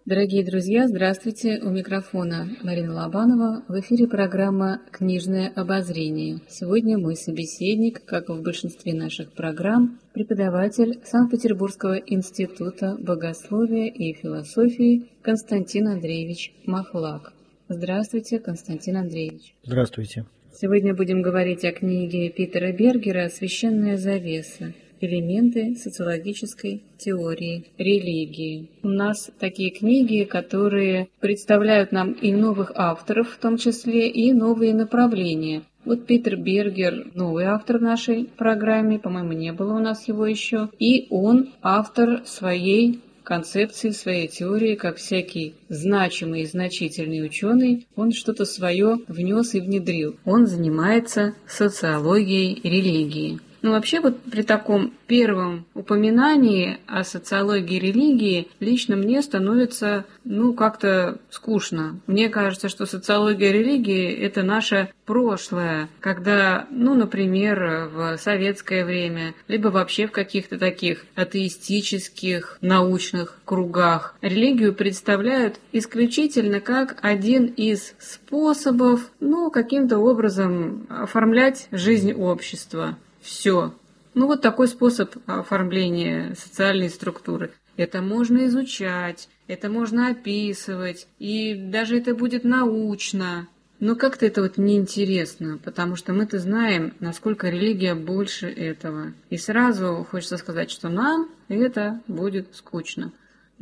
Дорогие друзья, здравствуйте! У микрофона Марина Лобанова. В эфире программа «Книжное обозрение». Сегодня мой собеседник, как и в большинстве наших программ, преподаватель Санкт-Петербургского института богословия и философии Константин Андреевич Махлак. Здравствуйте, Константин Андреевич. Здравствуйте. Сегодня будем говорить о книге Питера Бергера «Священная завеса. Элементы социологической теории религии». У нас такие книги, которые представляют нам и новых авторов, в том числе и новые направления. Вот Питер Бергер, новый автор в нашей программе, по-моему, не было у нас его еще, и он автор своей концепции, своей теории, как всякий значимый и значительный ученый, он что-то свое внес и внедрил. Он занимается социологией религии. Ну, вообще, вот при таком первом упоминании о социологии религии лично мне становится, как-то скучно. Мне кажется, что социология религии – это наше прошлое, когда, например, в советское время, либо вообще в каких-то таких атеистических научных кругах религию представляют исключительно как один из способов, каким-то образом оформлять жизнь общества. Все. Вот такой способ оформления социальной структуры. Это можно изучать, это можно описывать, и даже это будет научно. Но как-то это неинтересно, потому что мы-то знаем, насколько религия больше этого. И сразу хочется сказать, что нам это будет скучно.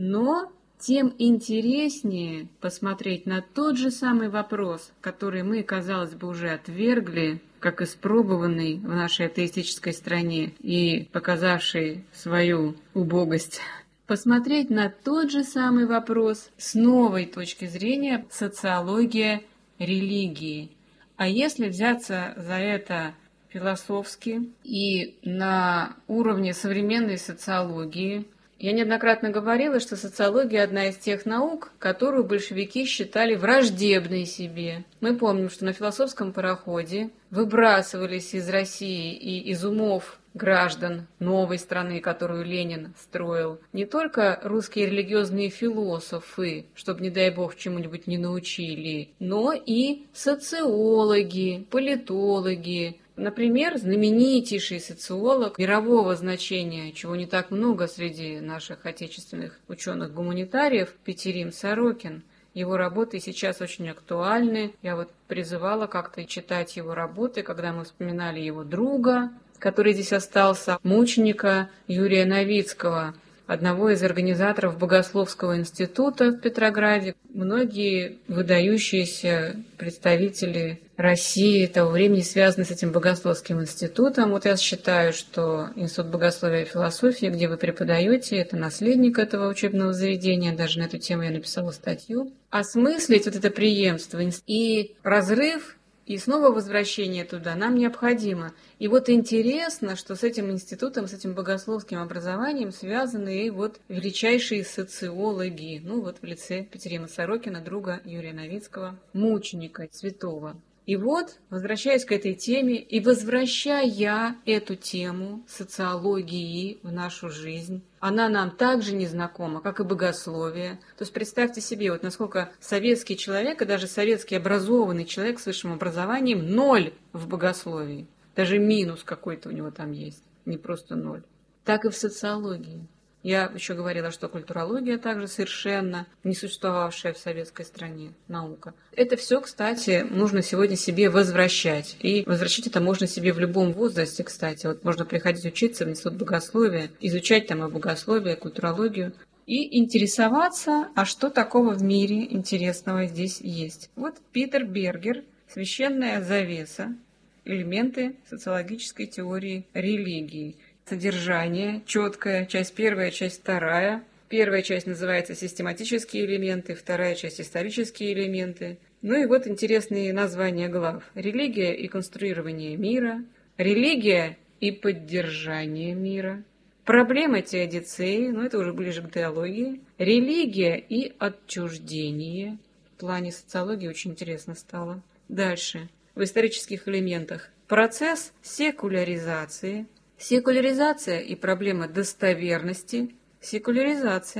Но тем интереснее посмотреть на тот же самый вопрос, который мы, казалось бы, уже отвергли, как испробованный в нашей атеистической стране и показавший свою убогость. Посмотреть на тот же самый вопрос с новой точки зрения — социология религии. А если взяться за это философски и на уровне современной социологии, я неоднократно говорила, что социология – одна из тех наук, которую большевики считали враждебной себе. Мы помним, что на философском пароходе выбрасывались из России и из умов граждан новой страны, которую Ленин строил, не только русские религиозные философы, чтобы, не дай бог, чему-нибудь не научили, но и социологи, политологи. Например, знаменитейший социолог мирового значения, чего не так много среди наших отечественных ученых-гуманитариев, Петерим Сорокин. Его работы сейчас очень актуальны. Я призывала как-то читать его работы, когда мы вспоминали его друга, который здесь остался, мученика Юрия Новицкого, одного из организаторов Богословского института в Петрограде. Многие выдающиеся представители России того времени связаны с этим Богословским институтом. Я считаю, что Институт богословия и философии, где вы преподаете, это наследник этого учебного заведения. Даже на эту тему я написала статью. Осмыслить это преемство и разрыв, и снова возвращение туда нам необходимо. И интересно, что с этим институтом, с этим богословским образованием связаны и величайшие социологи. В лице Петерима Сорокина, друга Юрия Новицкого, мученика святого. И возвращаясь к этой теме и возвращая эту тему социологии в нашу жизнь, она нам так же незнакома, как и богословие. То есть представьте себе, насколько советский человек, и даже советский образованный человек с высшим образованием, ноль в богословии. Даже минус какой-то у него там есть, не просто ноль. Так и в социологии. Я еще говорила, что культурология также совершенно не существовавшая в советской стране наука. Это все, кстати, нужно сегодня себе возвращать. И возвращать это можно себе в любом возрасте, кстати. Можно приходить учиться в институт богословия, изучать там и богословие, и культурологию, и интересоваться, а что такого в мире интересного здесь есть. Питер Бергер, «Священная завеса. Элементы социологической теории религии». Содержание четкое, часть первая, часть вторая. Первая часть называется «Систематические элементы», вторая часть «Исторические элементы». Интересные названия глав. «Религия и конструирование мира», «Религия и поддержание мира», «Проблемы теодицеи», это уже ближе к теологии, «Религия и отчуждение». В плане социологии очень интересно стало. Дальше. В исторических элементах процесс секуляризации, секуляризация и проблема достоверности, секуляризация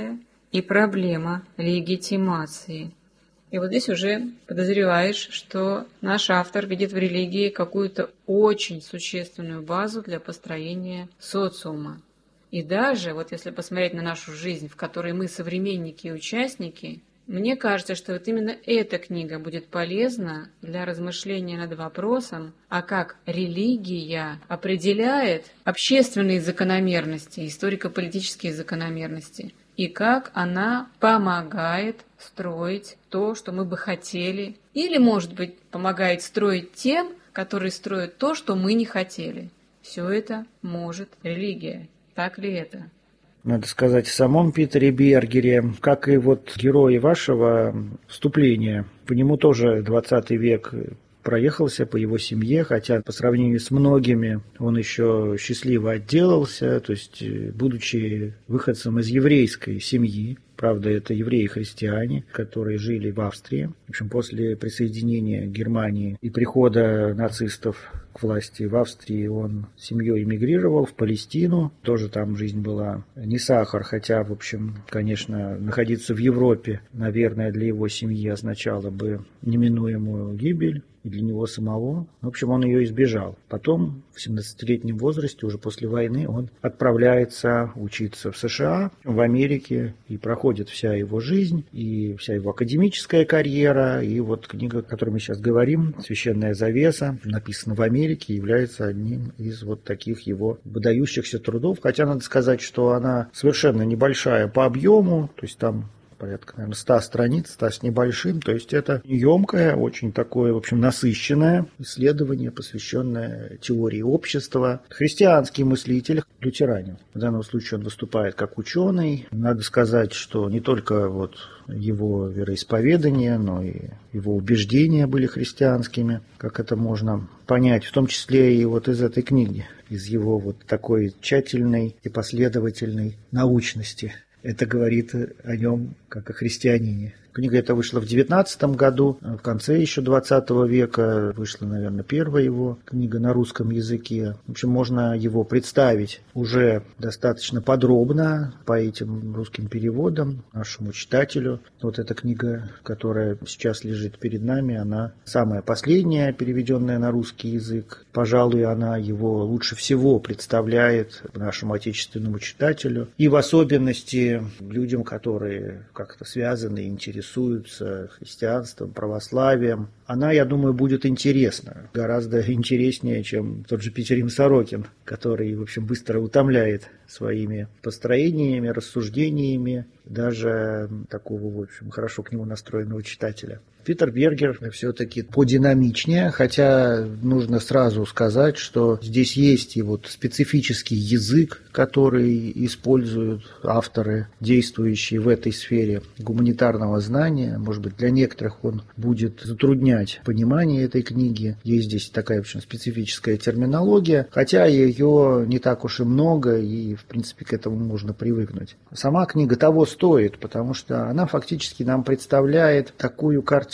и проблема легитимации. И вот здесь уже подозреваешь, что наш автор видит в религии какую-то очень существенную базу для построения социума. И даже, вот если посмотреть на нашу жизнь, в которой мы современники и участники, мне кажется, что вот именно эта книга будет полезна для размышления над вопросом, а как религия определяет общественные закономерности, историко-политические закономерности, и как она помогает строить то, что мы бы хотели, или, может быть, помогает строить тем, которые строят то, что мы не хотели. Все это может религия. Так ли это? Надо сказать, о самом Питере Бергере, как и вот герои вашего вступления, по нему тоже 20 век проехался, по его семье, хотя по сравнению с многими он еще счастливо отделался, то есть будучи выходцем из еврейской семьи. Правда, это евреи-христиане, которые жили в Австрии. В общем, после присоединения Германии и прихода нацистов к власти в Австрии он с семьей эмигрировал в Палестину. Тоже там жизнь была не сахар, хотя, в общем, конечно, находиться в Европе, наверное, для его семьи означало бы неминуемую гибель. И для него самого. В общем, он ее избежал. Потом, в 17-летнем возрасте, уже после войны, он отправляется учиться в США, в Америке, и проходит вся его жизнь, и вся его академическая карьера, и вот книга, о которой мы сейчас говорим, «Священная завеса», написана в Америке, является одним из вот таких его выдающихся трудов. Хотя надо сказать, что она совершенно небольшая по объему, то есть там порядка, наверное, 100 страниц, 100 с небольшим. То есть это емкое, очень такое, в общем, насыщенное исследование, посвященное теории общества. Христианский мыслитель, лютеранин. В данном случае он выступает как ученый. Надо сказать, что не только вот его вероисповедание, но и его убеждения были христианскими, как это можно понять, в том числе и вот из этой книги, из его вот такой тщательной и последовательной научности. Это говорит о нем как о христианине. Книга эта вышла в 19 году, в конце еще 20 века вышла, наверное, первая его книга на русском языке. В общем, можно его представить уже достаточно подробно по этим русским переводам нашему читателю. Вот эта книга, которая сейчас лежит перед нами, она самая последняя, переведенная на русский язык. Пожалуй, она его лучше всего представляет нашему отечественному читателю. И в особенности людям, которые как-то связаны и интересуются христианством, православием. Она, я думаю, будет интересна. Гораздо интереснее, чем тот же Петерим Сорокин, который, в общем, быстро утомляет своими построениями, рассуждениями даже такого, в общем, хорошо к нему настроенного читателя. Питер Бергер все-таки подинамичнее, хотя нужно сразу сказать, что здесь есть и вот специфический язык, который используют авторы, действующие в этой сфере гуманитарного знания. Может быть, для некоторых он будет затруднять понимание этой книги. Есть здесь такая, в общем, специфическая терминология, хотя ее не так уж и много, и, в принципе, к этому можно привыкнуть. Сама книга того стоит, потому что она фактически нам представляет такую картину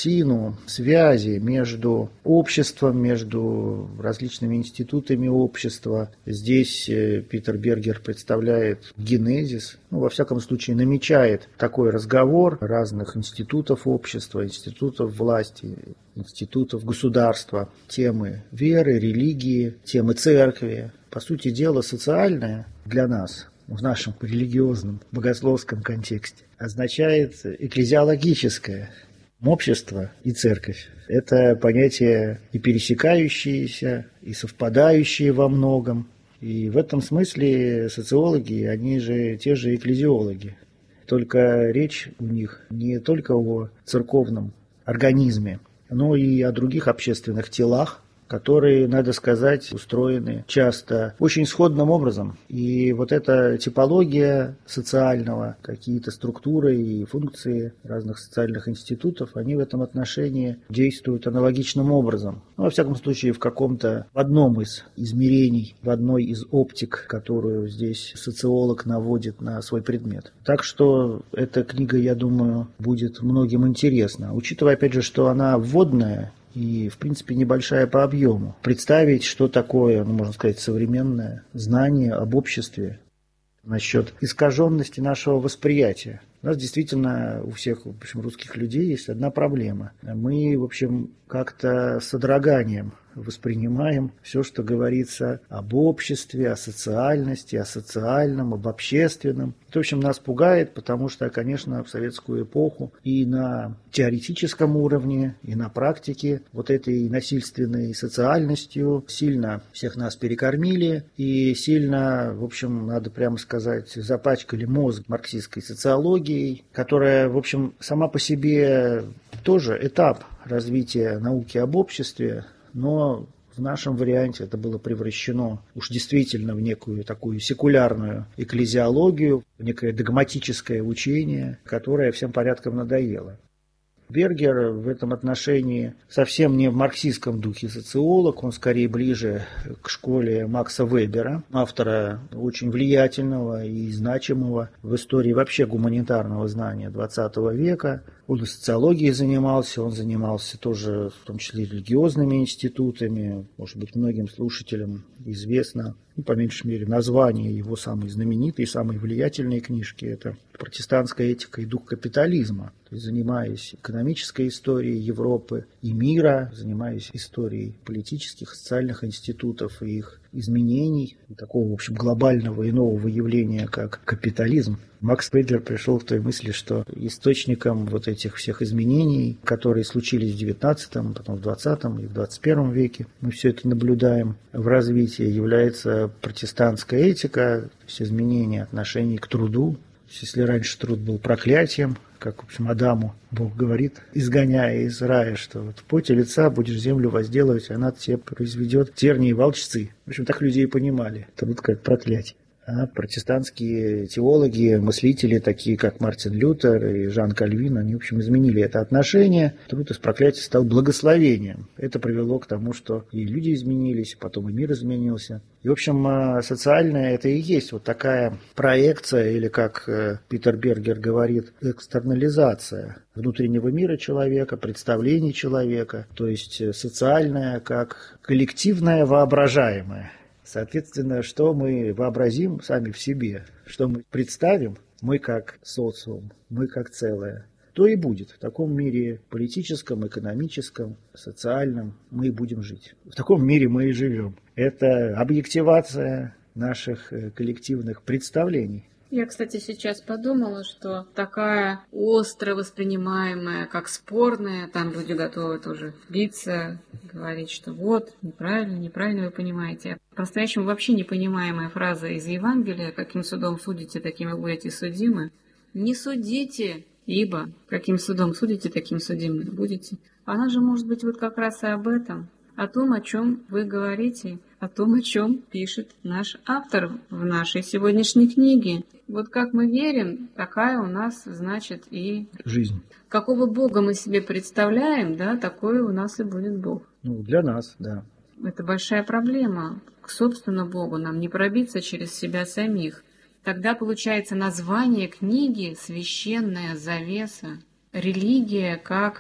связи между обществом, между различными институтами общества. Здесь Питер Бергер представляет генезис, во всяком случае намечает такой разговор разных институтов общества, институтов власти, институтов государства, темы веры, религии, темы церкви. По сути дела, социальное для нас в нашем религиозном, богословском контексте означает экклезиологическое. Общество и церковь – это понятия и пересекающиеся, и совпадающие во многом. И в этом смысле социологи, они же те же экклезиологи. Только речь у них не только о церковном организме, но и о других общественных телах, которые, надо сказать, устроены часто очень сходным образом. И вот эта типология социального, какие-то структуры и функции разных социальных институтов, они в этом отношении действуют аналогичным образом. Во всяком случае, в одном из измерений, в одной из оптик, которую здесь социолог наводит на свой предмет. Так что эта книга, я думаю, будет многим интересна. Учитывая, опять же, что она вводная, и, в принципе, небольшая по объему. Представить, что такое, можно сказать, современное знание об обществе. насчет искаженности нашего восприятия. У нас действительно у всех, в общем, русских людей есть одна проблема. Мы, в общем, как-то с содроганием воспринимаем все, что говорится об обществе, о социальности, о социальном, об общественном. Это, в общем, нас пугает, потому что, конечно, в советскую эпоху и на теоретическом уровне, и на практике вот этой насильственной социальностью сильно всех нас перекормили и сильно, в общем, надо прямо сказать, запачкали мозг марксистской социологией, которая, в общем, сама по себе тоже этап развития науки об обществе, но в нашем варианте это было превращено уж действительно в некую такую секулярную экклезиологию, в некое догматическое учение, которое всем порядком надоело. Бергер в этом отношении совсем не в марксистском духе социолог, он скорее ближе к школе Макса Вебера, автора очень влиятельного и значимого в истории вообще гуманитарного знания XX века. Он и социологией занимался, он занимался тоже в том числе религиозными институтами, может быть, многим слушателям известно, по меньшей мере, название его самой знаменитой и самой влиятельной книжки – это «Протестантская этика и дух капитализма». То есть, занимаясь экономической историей Европы и мира, занимаясь историей политических, социальных институтов и их изменений, такого, в общем, глобального и нового явления, как капитализм. Макс Вебер пришел к той мысли, что источником вот этих всех изменений, которые случились в XIX, потом в XX и в XXI веке, мы все это наблюдаем в развитии, является протестантская этика, то есть изменение отношений к труду. То есть, если раньше труд был проклятием, как, в общем, Адаму Бог говорит, изгоняя из рая, что вот в поте лица будешь землю возделывать, она тебе произведет тернии и волчцы. В общем, так люди и понимали. Труд как проклятие. А протестантские теологи, мыслители, такие как Мартин Лютер и Жан Кальвин, они, в общем, изменили это отношение. Труд из проклятия стал благословением. Это привело к тому, что и люди изменились, потом и мир изменился. И, в общем, социальное это и есть вот такая проекция, или, как Питер Бергер говорит, экстернализация внутреннего мира человека, представлений человека, то есть социальное как коллективное воображаемое. Соответственно, что мы вообразим сами в себе, что мы представим, мы как социум, мы как целое, то и будет. В таком мире политическом, экономическом, социальном мы и будем жить. В таком мире мы и живем. Это объективация наших коллективных представлений. Я, кстати, сейчас подумала, что такая остро воспринимаемая, как спорная, там люди готовы тоже биться, говорить, что вот, неправильно вы понимаете. А по-настоящему вообще непонимаемая фраза из Евангелия: «Каким судом судите, таким и будете судимы». Не судите, ибо каким судом судите, таким судимы будете. Она же может быть вот как раз и об этом. О том, о чем вы говорите, о том, о чем пишет наш автор в нашей сегодняшней книге. Вот как мы верим, такая у нас, значит, и жизнь. Какого Бога мы себе представляем, да, такой у нас и будет Бог. Ну, для нас, да. Это большая проблема. К собственному Богу нам не пробиться через себя самих. Тогда получается название книги «Священная завеса». Религия как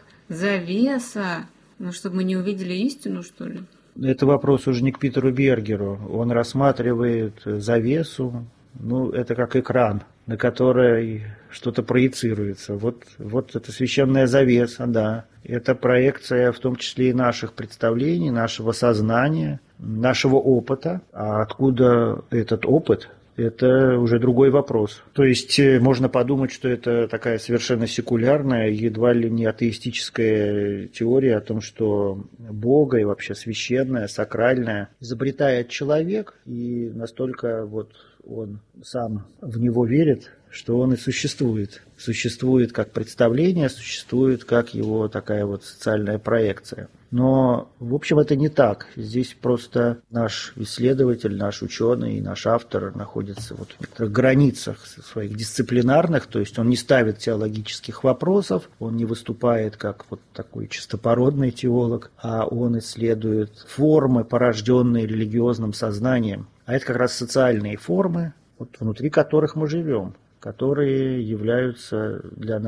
завеса. Ну, чтобы мы не увидели истину, что ли? Это вопрос уже не к Питеру Бергеру. Он рассматривает завесу. Ну, это как экран, на который что-то проецируется. Вот это священная завеса, да. Это проекция в том числе и наших представлений, нашего сознания, нашего опыта. А откуда этот опыт? Это уже другой вопрос. То есть можно подумать, что это такая совершенно секулярная, едва ли не атеистическая теория о том, что Бога и вообще священное, сакральное изобретает человек, и настолько вот он сам в него верит, что он и существует. Существует как представление, существует как его такая вот социальная проекция. Но, в общем, это не так. Здесь просто наш исследователь, наш ученый, наш автор находится вот в некоторых границах своих дисциплинарных, то есть он не ставит теологических вопросов, он не выступает как вот такой чистопородный теолог, а он исследует формы, порожденные религиозным сознанием. А это как раз социальные формы, вот внутри которых мы живем, которые являются для нас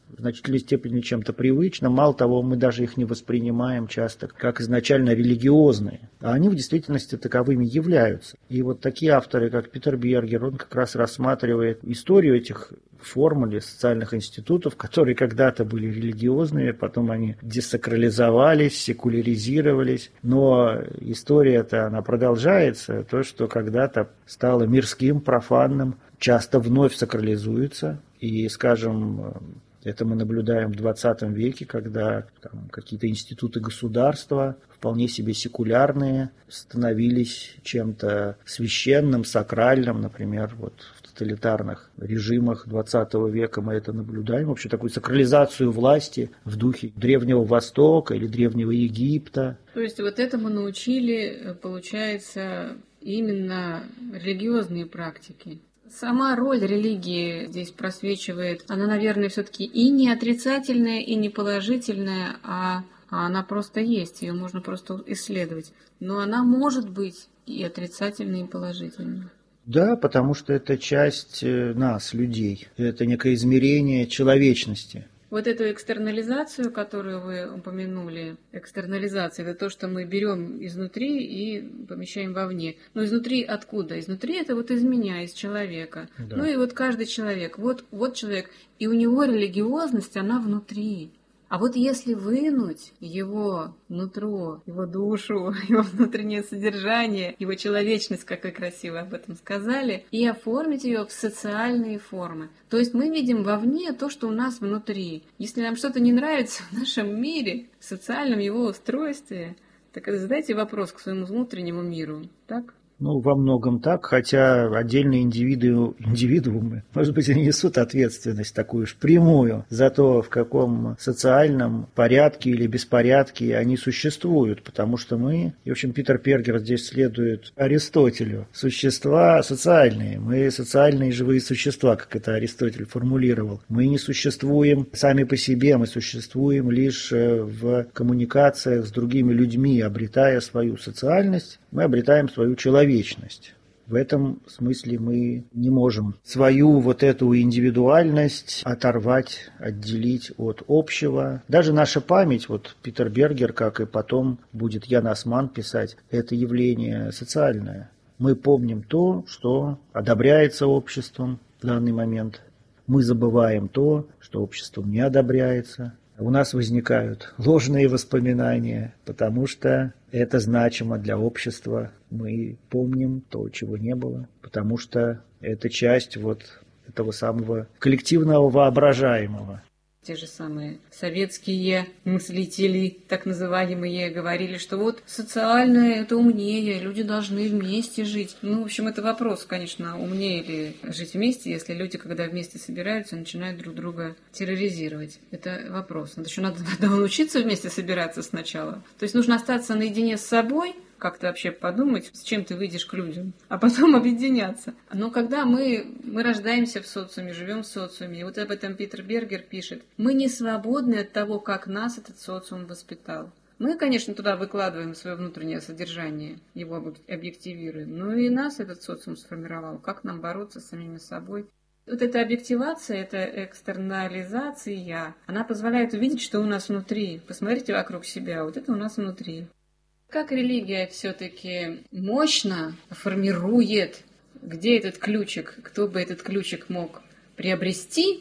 в значительной степени чем-то привычным. Мало того, мы даже их не воспринимаем часто как изначально религиозные. А они в действительности таковыми являются. И вот такие авторы, как Питер Бергер, он как раз рассматривает историю этих формул или социальных институтов, которые когда-то были религиозными, потом они десакрализовались, секуляризировались. Но история-то, она продолжается. То, что когда-то стало мирским, профанным, часто вновь сакрализуется. И, скажем, это мы наблюдаем в 20 веке, когда там, какие-то институты государства, вполне себе секулярные, становились чем-то священным, сакральным. Например, вот в тоталитарных режимах 20 века мы это наблюдаем. Вообще такую сакрализацию власти в духе Древнего Востока или Древнего Египта. То есть вот этому научили, получается, именно религиозные практики. Сама роль религии здесь просвечивает. Она, наверное, все-таки и не отрицательная, и не положительная, а она просто есть, ее можно просто исследовать. Но она может быть и отрицательной, и положительной. Да, потому что это часть нас, людей. Это некое измерение человечности. Вот эту экстернализацию, которую вы упомянули, экстернализация, это то, что мы берем изнутри и помещаем вовне. Но изнутри откуда? Изнутри это вот из меня, из человека. Да. Ну и вот каждый человек, вот человек, и у него религиозность, она внутри. А вот если вынуть его нутро, его душу, его внутреннее содержание, его человечность, как вы красиво об этом сказали, и оформить ее в социальные формы. То есть мы видим вовне то, что у нас внутри. Если нам что-то не нравится в нашем мире, в социальном его устройстве, так задайте вопрос к своему внутреннему миру, так? Ну, во многом так, хотя отдельные индивидуумы, может быть, и несут ответственность такую уж прямую за то, в каком социальном порядке или беспорядке они существуют, потому что мы, и, в общем, Питер Бергер здесь следует Аристотелю, существа социальные, мы социальные живые существа, как это Аристотель формулировал. Мы не существуем сами по себе, мы существуем лишь в коммуникациях с другими людьми, обретая свою социальность, мы обретаем свою человечность. В этом смысле мы не можем свою вот эту индивидуальность оторвать, отделить от общего. Даже наша память, вот Питер Бергер, как и потом будет Ян Осман писать, это явление социальное. Мы помним то, что одобряется обществом в данный момент. Мы забываем то, что обществом не одобряется. У нас возникают ложные воспоминания, потому что это значимо для общества. Мы помним то, чего не было, потому что это часть вот этого самого коллективного воображаемого. Те же самые советские мыслители, так называемые, говорили, что вот социальное это умнее, люди должны вместе жить. Ну, в общем, это вопрос, конечно, умнее ли жить вместе, если люди, когда вместе собираются, начинают друг друга терроризировать. Это вопрос. Еще надо научиться вместе собираться сначала. То есть нужно остаться наедине с собой, как-то вообще подумать, с чем ты выйдешь к людям, а потом объединяться. Но когда мы рождаемся в социуме, живем в социуме, и вот об этом Питер Бергер пишет, мы не свободны от того, как нас этот социум воспитал. Мы, конечно, туда выкладываем свое внутреннее содержание, его объективируем, но и нас этот социум сформировал, как нам бороться с самими собой. Вот эта объективация, эта экстернализация, она позволяет увидеть, что у нас внутри. Посмотрите вокруг себя, вот это у нас внутри. Как религия все-таки мощно формирует, где этот ключик, кто бы этот ключик мог приобрести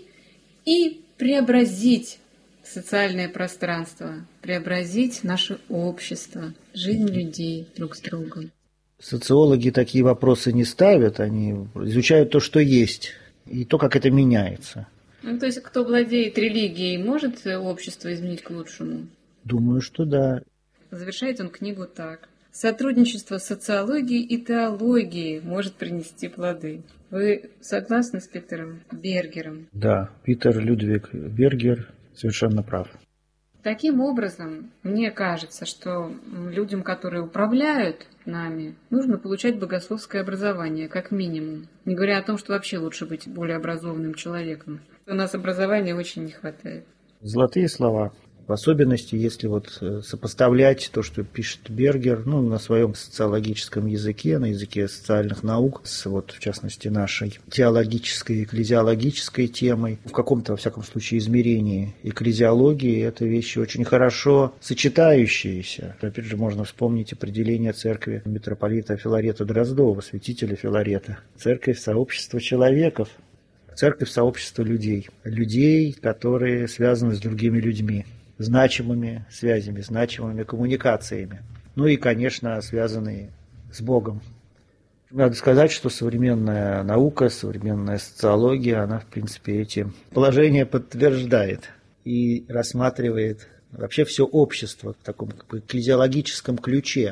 и преобразить социальное пространство, преобразить наше общество, жизнь людей друг с другом. Социологи такие вопросы не ставят, они изучают то, что есть, и то, как это меняется. Ну, то есть, кто владеет религией, может общество изменить к лучшему? Думаю, что да. Завершает он книгу так. Сотрудничество социологии и теологии может принести плоды. Вы согласны с Питером Бергером? Да, Питер Людвиг Бергер совершенно прав. Таким образом, мне кажется, что людям, которые управляют нами, нужно получать богословское образование, как минимум. Не говоря о том, что вообще лучше быть более образованным человеком. У нас образования очень не хватает. Золотые слова. В особенности, если вот сопоставлять то, что пишет Бергер, на своем социологическом языке, на языке социальных наук, с, вот, в частности, нашей теологической, экклезиологической темой, в каком-то, во всяком случае, измерении экклезиологии, это вещи очень хорошо сочетающиеся. Опять же, можно вспомнить определение церкви митрополита Филарета Дроздова, святителя Филарета. Церковь – сообщество человеков, церковь – сообщество людей. Людей, которые связаны с другими людьми. Значимыми связями, значимыми коммуникациями. И, конечно, связанные с Богом. Надо сказать, что современная наука, современная социология, она, в принципе, эти положения подтверждает и рассматривает вообще все общество в таком экклезиологическом ключе.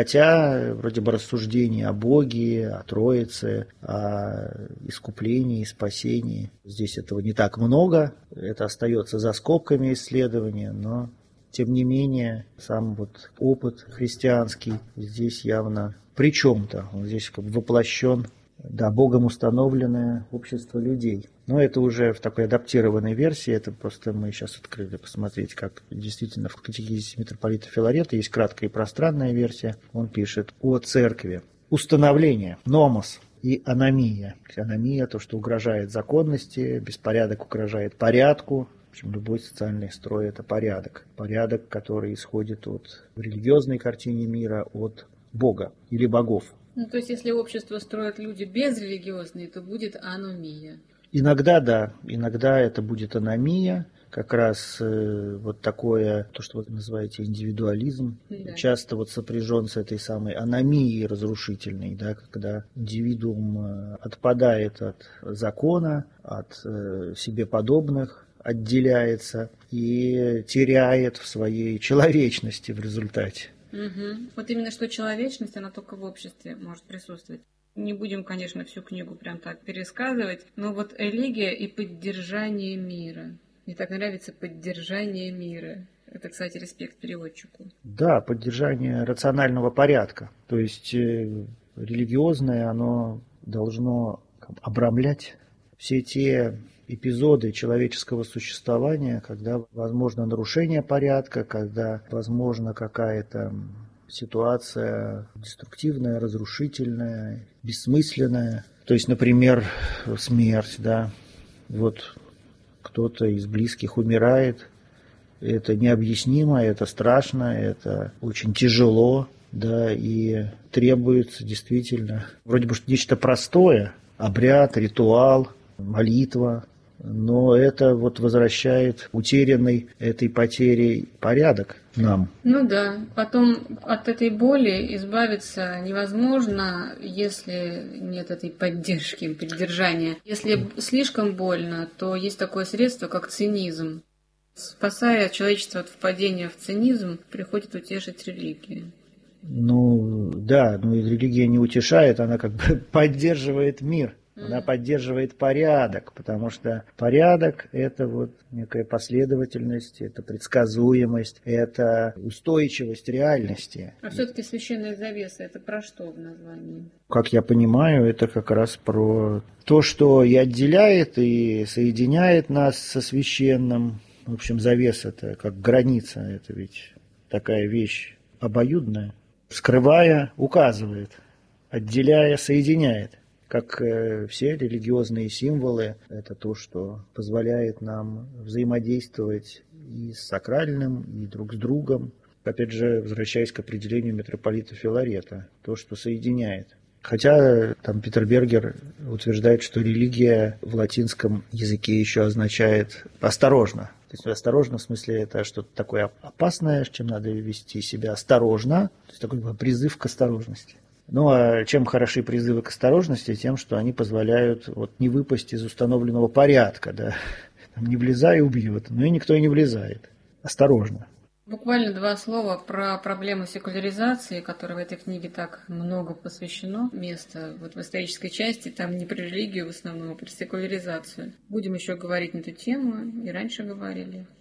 Хотя, вроде бы, рассуждения о Боге, о Троице, о искуплении, спасении, здесь этого не так много, это остается за скобками исследования, но, тем не менее, сам вот опыт христианский здесь явно при чем-то, он здесь как бы воплощен, Богом установленное общество людей. Но это уже в такой адаптированной версии, это просто мы сейчас открыли посмотреть, как действительно в катехизисе митрополита Филарета есть краткая и пространная версия. Он пишет о церкви. Установление, номос и аномия. Аномия – то, что угрожает законности, беспорядок угрожает порядку. В общем, любой социальный строй – это порядок. Порядок, который исходит от религиозной картины мира, от Бога или богов. То есть, если общество строят люди безрелигиозные, то будет аномия. Иногда, да, иногда это будет аномия, как раз вот такое, то, что вы называете индивидуализм, да. Часто вот сопряжен с этой самой аномией разрушительной, да, когда индивидуум отпадает от закона, от себе подобных, отделяется и теряет в своей человечности в результате. Угу. Вот именно что человечность, она только в обществе может присутствовать. Не будем, конечно, всю книгу прям так пересказывать, но вот элегия и поддержание мира. Мне так нравится поддержание мира. Это, кстати, респект переводчику. Да, поддержание рационального порядка. То есть религиозное, оно должно обрамлять все те эпизоды человеческого существования, когда возможно нарушение порядка, когда возможно какая-то ситуация деструктивная, разрушительная, бессмысленная. То есть, например, смерть, да. Вот кто-то из близких умирает. Это необъяснимо, это страшно, это очень тяжело, да, и требуется действительно вроде бы нечто простое, обряд, ритуал, молитва, но это вот возвращает утерянный этой потерей порядок нам. Ну да, потом от этой боли избавиться невозможно, если нет этой поддержки, поддержания. Если слишком больно, то есть такое средство, как цинизм. Спасая человечество от впадения в цинизм, приходит утешить религия. Да, но и религия не утешает, она как бы поддерживает мир. Она поддерживает порядок, потому что порядок – это вот некая последовательность, это предсказуемость, это устойчивость реальности. А все-таки священная завеса – это про что в названии? Как я понимаю, это как раз про то, что и отделяет, и соединяет нас со священным. В общем, завеса – это как граница, это ведь такая вещь обоюдная. Скрывая, указывает, отделяя, соединяет. Как все религиозные символы, это то, что позволяет нам взаимодействовать и с сакральным, и друг с другом. Опять же, возвращаясь к определению митрополита Филарета, то, что соединяет. Хотя там Питер Бергер утверждает, что религия в латинском языке еще означает «осторожно». То есть осторожно в смысле это что-то такое опасное, с чем надо вести себя осторожно. То есть такой призыв к осторожности. Ну, а чем хороши призывы к осторожности? Тем, что они позволяют вот не выпасть из установленного порядка, да. Там не влезай, убьет. Но и никто и не влезает. Осторожно. Буквально 2 слова про проблему секуляризации, которой в этой книге так много посвящено места. Вот в исторической части там не про религию в основном, а про секуляризацию. Будем еще говорить на эту тему, и раньше говорили.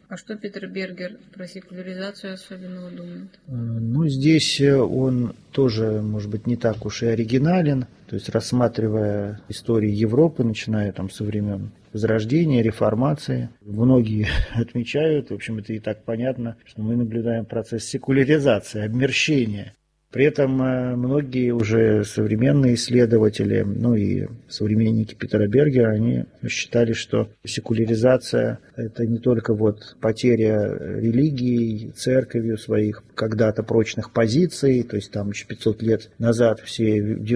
А что Питер Бергер про секуляризацию особенного думает? Ну, здесь он тоже, может быть, не так уж и оригинален. То есть, рассматривая историю Европы, начиная там со времен Возрождения, Реформации, многие отмечают, в общем, это и так понятно, что мы наблюдаем процесс секуляризации, обмерщения. При этом многие уже современные исследователи, ну и современники Питера Бергера, они считали, что секуляризация – это не только вот потеря религии, церковью своих когда-то прочных позиций, то есть там еще 500 лет назад все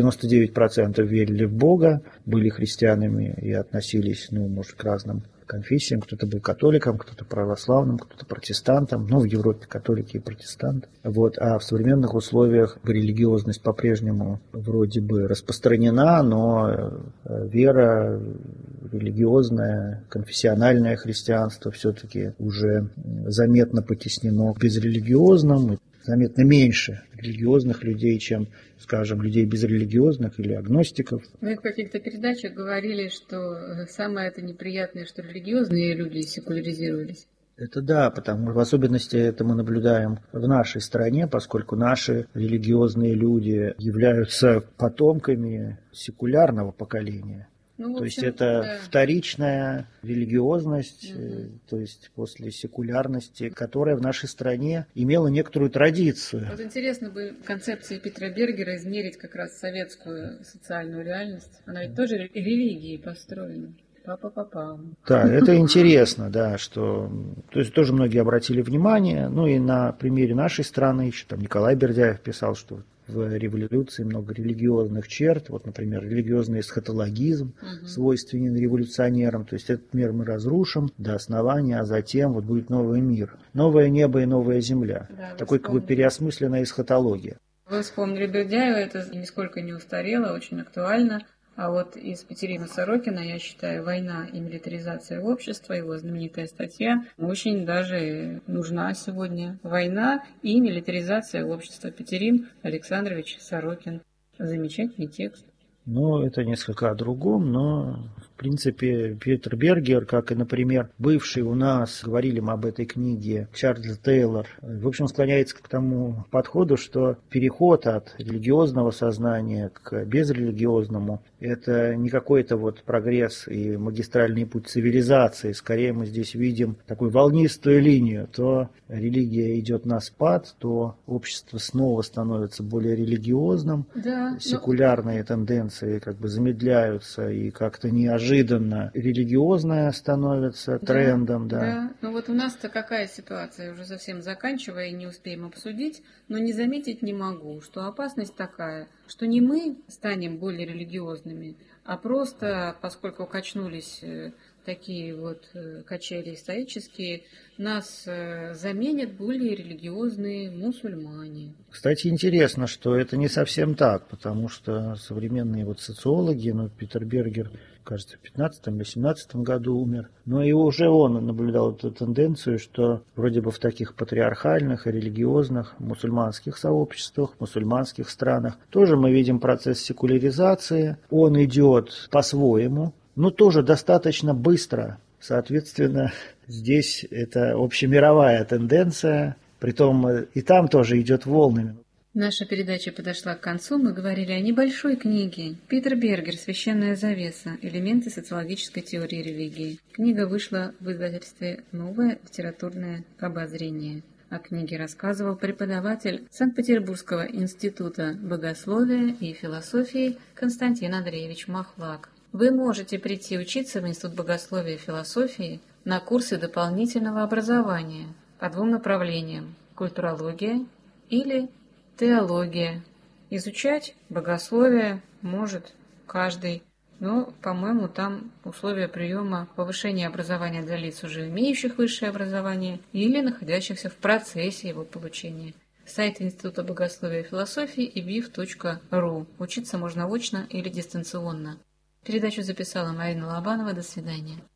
99% верили в Бога, были христианами и относились, ну, может, к разным конфессиям, кто-то был католиком, кто-то православным, кто-то протестантом, ну, в Европе католики и протестанты. Вот. А в современных условиях религиозность по-прежнему вроде бы распространена, но вера, религиозное, конфессиональное христианство все-таки уже заметно потеснено к безрелигиозным, заметно меньше религиозных людей, чем, скажем, людей безрелигиозных или агностиков. Вы в каких-то передачах говорили, что самое это неприятное, что религиозные люди секуляризировались. Это да, потому что в особенности это мы наблюдаем в нашей стране, поскольку наши религиозные люди являются потомками секулярного поколения. Ну, то общем, есть это да. Вторичная религиозность, то есть после секулярности, которая в нашей стране имела некоторую традицию. Вот интересно бы концепции Питера Бергера измерить как раз советскую социальную реальность. Она ведь тоже религией построена. Папа-папа. Да, это интересно, да, что, то есть тоже многие обратили внимание, ну и на примере нашей страны еще там Николай Бердяев писал, что в революции много религиозных черт, вот, например, религиозный эсхатологизм свойственен революционерам, то есть этот мир мы разрушим до основания, а затем вот будет новый мир, новое небо и новая земля, да, такой как бы переосмысленная эсхатология. Вы вспомнили Бердяева, это нисколько не устарело, очень актуально. А вот из Петерима Сорокина, я считаю, «Война и милитаризация общества», его знаменитая статья, очень даже нужна сегодня. «Война и милитаризация общества». Петерим Александрович Сорокин. Замечательный текст. Ну, это несколько о другом, но, в принципе, Питер Бергер, как и, например, бывший у нас, говорили мы об этой книге, Чарльз Тейлор, в общем, склоняется к тому подходу, что переход от религиозного сознания к безрелигиозному – это не какой-то вот прогресс и магистральный путь цивилизации, скорее мы здесь видим такую волнистую линию, то религия идет на спад, то общество снова становится более религиозным, да, секулярные тенденции как бы замедляются и как-то неожиданно религиозное становится трендом. Да. Ну вот у нас-то какая ситуация, уже совсем заканчивая, и не успеем обсудить, но не заметить не могу, что опасность такая, что не мы станем более религиозными, а просто, поскольку качнулись такие вот качели исторические, нас заменят более религиозные мусульмане. Кстати, интересно, что это не совсем так, потому что современные вот социологи, ну, Питер Бергер, кажется, в 15 или 17 году умер, но и уже он наблюдал эту тенденцию, что вроде бы в таких патриархальных и религиозных мусульманских сообществах, мусульманских странах тоже мы видим процесс секуляризации, он идет по-своему, но тоже достаточно быстро. Соответственно, здесь это общемировая тенденция, притом и там тоже идет волнами. Наша передача подошла к концу. Мы говорили о небольшой книге. Питер Бергер «Священная завеса. Элементы социологической теории религии». Книга вышла в издательстве «Новое литературное обозрение». О книге рассказывал преподаватель Санкт-Петербургского института богословия и философии Константин Андреевич Махлак. Вы можете прийти учиться в Институт богословия и философии на курсы дополнительного образования по двум направлениям – культурология или теология. Изучать богословие может каждый, но, по-моему, там условия приема повышения образования для лиц, уже имеющих высшее образование или находящихся в процессе его получения. Сайт Института богословия и философии ibif.ru. Учиться можно очно или дистанционно. Передачу записала Марина Лобанова. До свидания.